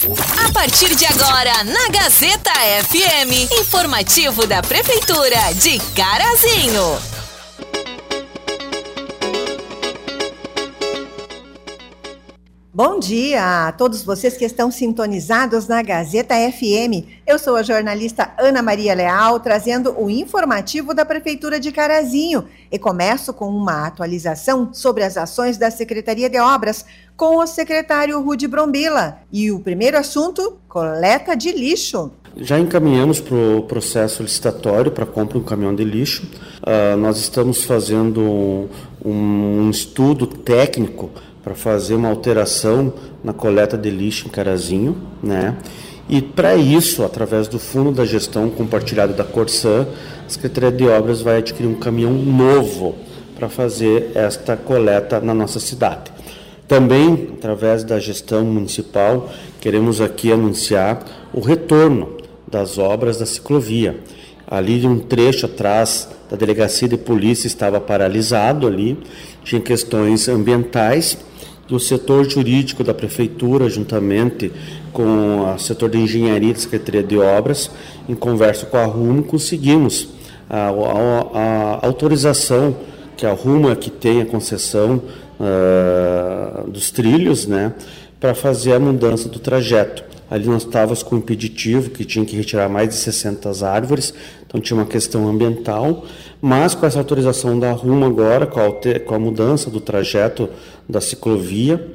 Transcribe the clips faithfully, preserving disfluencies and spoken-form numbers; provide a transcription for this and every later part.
A partir de agora, na Gazeta F M, informativo da Prefeitura de Carazinho. Bom dia a todos vocês que estão sintonizados na Gazeta F M. Eu sou a jornalista Ana Maria Leal, trazendo o informativo da Prefeitura de Carazinho. E começo com uma atualização sobre as ações da Secretaria de Obras com o secretário Rudy Brombila. E o primeiro assunto, coleta de lixo. Já encaminhamos para o processo licitatório para compra de um caminhão de lixo. Uh, nós estamos fazendo um, um estudo técnico para fazer uma alteração na coleta de lixo em Carazinho, né? E para isso, através do Fundo da Gestão Compartilhada da Corsã, a Secretaria de Obras vai adquirir um caminhão novo para fazer esta coleta na nossa cidade. Também, através da gestão municipal, queremos aqui anunciar o retorno das obras da ciclovia. Ali, um trecho atrás da Delegacia de Polícia estava paralisado ali, tinha questões ambientais. Do setor jurídico da Prefeitura, juntamente com o setor de engenharia da Secretaria de Obras, em conversa com a Rumo, conseguimos a, a, a autorização que a Rumo é que tem a concessão uh, dos trilhos, né, para fazer a mudança do trajeto. Ali nós estávamos com um impeditivo que tinha que retirar mais de sessenta árvores, então tinha uma questão ambiental, mas com essa autorização da Rumo agora, com a, com a mudança do trajeto da ciclovia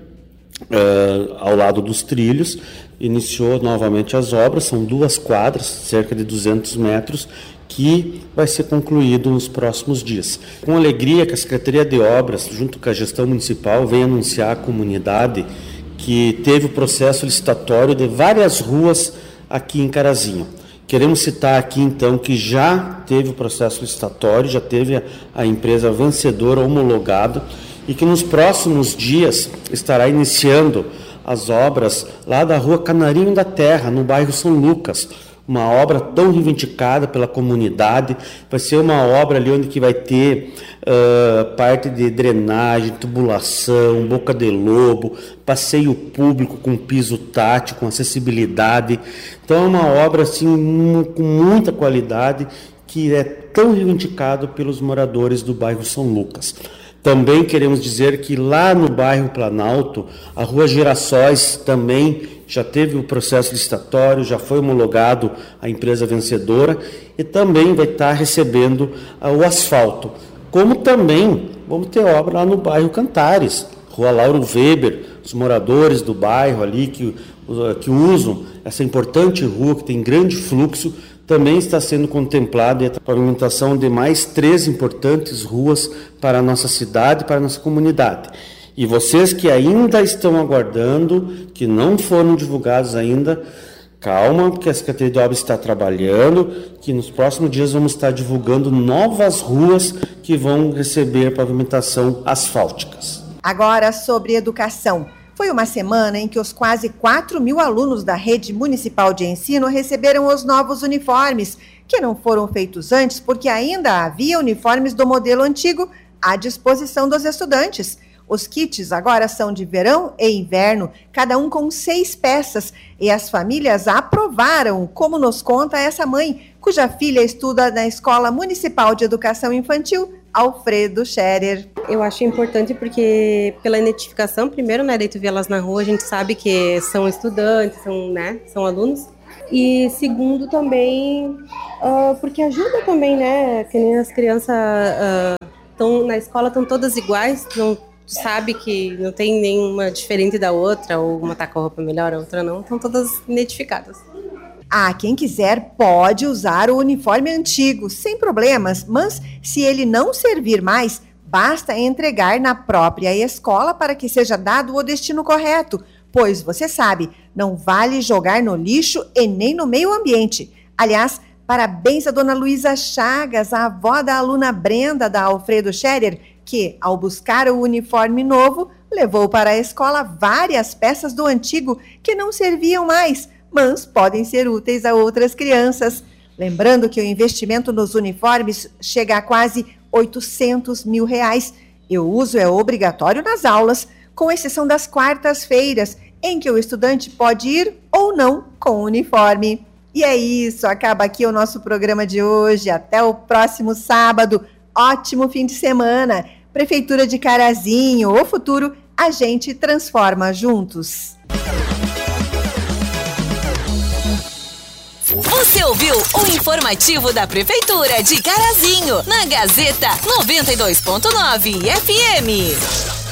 uh, ao lado dos trilhos, iniciou novamente as obras, são duas quadras, cerca de duzentos metros, que vai ser concluído nos próximos dias. Com alegria que a Secretaria de Obras, junto com a gestão municipal, vem anunciar à comunidade que teve o processo licitatório de várias ruas aqui em Carazinho. Queremos citar aqui, então, que já teve o processo licitatório, já teve a, a empresa vencedora homologada e que nos próximos dias estará iniciando as obras lá da rua Canarinho da Terra, no bairro São Lucas. Uma obra tão reivindicada pela comunidade, vai ser uma obra ali onde que vai ter uh, parte de drenagem, tubulação, boca de lobo, passeio público com piso tátil, com acessibilidade. Então é uma obra assim, com muita qualidade, que é tão reivindicado pelos moradores do bairro São Lucas. Também queremos dizer que lá no bairro Planalto, a rua Girassóis também já teve o processo licitatório, já foi homologado a empresa vencedora e também vai estar recebendo uh, o asfalto. Como também vamos ter obra lá no bairro Cantares, rua Lauro Weber, os moradores do bairro ali que, uh, que usam essa importante rua, que tem grande fluxo, também está sendo contemplada a pavimentação de mais três importantes ruas para a nossa cidade, para a nossa comunidade. E vocês que ainda estão aguardando, que não foram divulgados ainda, calma, porque a Secretaria de Obras está trabalhando, que nos próximos dias vamos estar divulgando novas ruas que vão receber pavimentação asfálticas. Agora sobre educação. Foi uma semana em que os quase quatro mil alunos da Rede Municipal de Ensino receberam os novos uniformes, que não foram feitos antes porque ainda havia uniformes do modelo antigo à disposição dos estudantes. Os kits agora são de verão e inverno, cada um com seis peças, e as famílias aprovaram, como nos conta essa mãe, cuja filha estuda na Escola Municipal de Educação Infantil, Alfredo Scherer. Eu acho importante porque pela identificação, primeiro, né, daí tu vê elas na rua, a gente sabe que são estudantes, são, né, são alunos. E segundo também, uh, porque ajuda também, né, que nem as crianças estão uh, na escola, estão todas iguais, não sabe que não tem nenhuma diferente da outra, ou uma tá com a roupa melhor, a outra não, estão todas identificadas. Ah, quem quiser pode usar o uniforme antigo, sem problemas, mas se ele não servir mais, basta entregar na própria escola para que seja dado o destino correto, pois, você sabe, não vale jogar no lixo e nem no meio ambiente. Aliás, parabéns a dona Luísa Chagas, a avó da aluna Brenda da Alfredo Scherer, que, ao buscar o uniforme novo, levou para a escola várias peças do antigo que não serviam mais, mas podem ser úteis a outras crianças. Lembrando que o investimento nos uniformes chega a quase oitocentos mil reais. E o uso é obrigatório nas aulas, com exceção das quartas-feiras, em que o estudante pode ir ou não com uniforme. E é isso, acaba aqui o nosso programa de hoje. Até o próximo sábado. Ótimo fim de semana. Prefeitura de Carazinho, o futuro a gente transforma juntos. Você ouviu o informativo da Prefeitura de Carazinho, na Gazeta noventa e dois ponto nove F M.